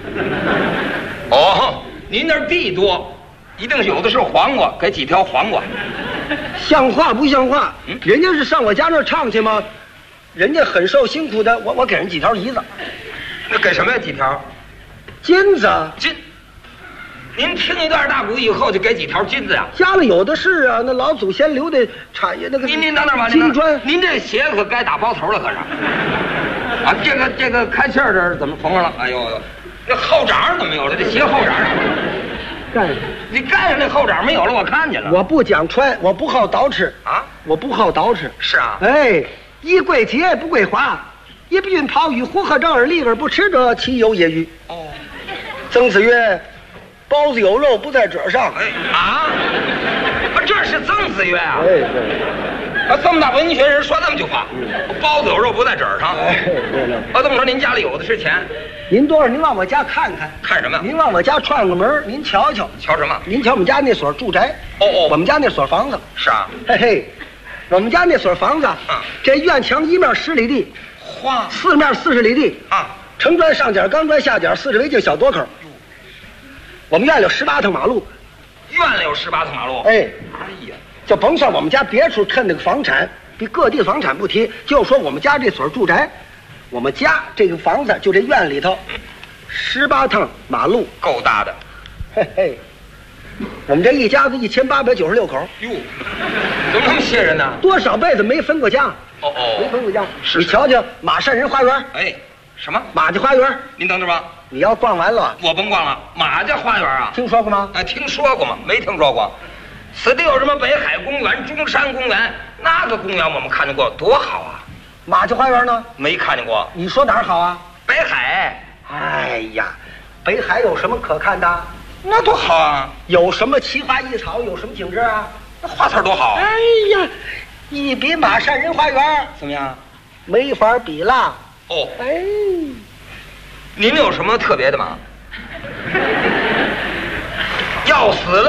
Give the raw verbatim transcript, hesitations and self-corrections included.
哦，您那儿地多，一定有的是黄瓜，给几条黄瓜。 像话不像话？嗯，人家是上我家那儿唱去吗？人家很受辛苦的，我我给人几条梨子。 那给什么呀？几条？ 金子。 金。您听一段大鼓以后就给几条金子呀？ 家里有的是啊，那老祖先留的产业那个。 您您等等吧， 金砖。 您这鞋子可该打包头了，可是。啊，这个这个开气儿这怎么缝上了？哎呦，那后掌怎么没有了？这鞋后掌。 盖上。 你盖上那后掌没有了，我看见了。 我不讲穿，我不好捯饬啊， 我不好捯饬。 是啊。 哎，衣贵洁不贵华，一不孕袍与胡鹤正而立而不吃者，其有也欤？哦。曾子曰。包子有肉不在褶上。 哎啊，这是曾子曰啊。 哎对。 啊，这么大文学人说这么句话，嗯、包子有肉不在褶上。 哎对了。 啊，这么说您家里有的是钱？ 您多少？您往我家看看。 看什么？ 您往我家串个门，您瞧瞧。 瞧什么？ 您瞧我们家那所住宅。 哦哦。 我们家那所房子。 是啊。 嘿嘿，我们家那所房子，嗯，这院墙一面十里地， 花四面四十里地啊， 城砖上角，钢砖下角，四十围净小垛口。我们院里有十八趟马路， 院里有十八趟马路。 哎， 哎呀， 就甭算我们家别处看那个房产，比各地房产不提，就说我们家这所住宅，我们家这个房子就这院里头，十八趟马路， 够大的。 嘿嘿，我们这一家子一千八百九十六口。 哟，怎么那么些人呢？ 多少辈子没分过家。 哦哦， 没分过家。 是。 你瞧瞧马善人花园。 哎，什么？ 马家花园。 您等着吧。 你要逛完了， 我甭逛了。马家花园啊， 听说过吗？ 哎，听说过吗？没听说过。此地有什么北海公园、中山公园，那个公园我们看见过，多好啊！ 马家花园呢？ 没看见过。 你说哪儿好啊？ 北海。 哎呀，北海有什么可看的？ 那多好啊！ 有什么奇花异草？有什么景致啊？ 那花草多好！ 哎呀，一比马善人花园怎么样？ 没法比啦！ 哦， 哎。 您有什么特别的吗？要死了。